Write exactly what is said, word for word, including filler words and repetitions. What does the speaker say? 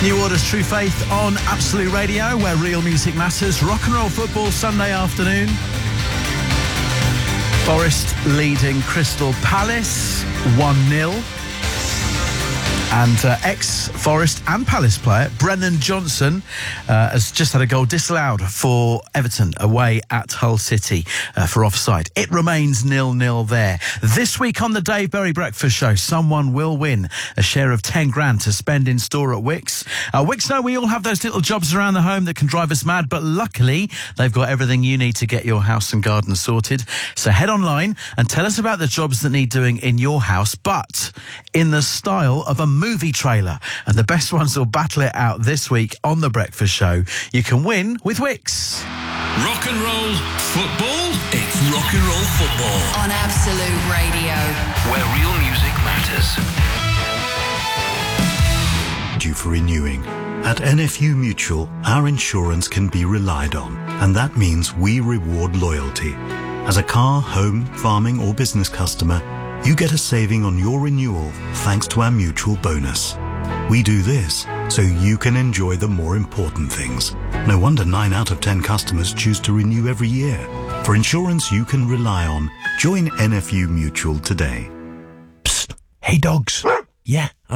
New Order's True Faith on Absolute Radio, where real music matters. Rock and roll football Sunday afternoon. Forest leading Crystal Palace one nil. And uh, ex-Forest and Palace player Brennan Johnson uh, has just had a goal disallowed for Everton away at Hull City uh, for offside. It remains nil nil there. This week on the Dave Berry Breakfast Show, someone will win a share of ten grand to spend in store at Wickes. Uh, Wickes know we all have those little jobs around the home that can drive us mad, but luckily they've got everything you need to get your house and garden sorted. So head online and tell us about the jobs that need doing in your house, but in the style of a movie trailer, and the best ones will battle it out this week on The Breakfast Show. You can win with Wickes. Rock and roll football? It's rock and roll football. On Absolute Radio. Where real music matters. Due for renewing. At N F U Mutual, our insurance can be relied on, and that means we reward loyalty. As a car, home, farming or business customer, you get a saving on your renewal thanks to our mutual bonus. We do this so you can enjoy the more important things. No wonder nine out of ten customers choose to renew every year. For insurance you can rely on, join N F U Mutual today. Psst. Hey dogs. Yeah,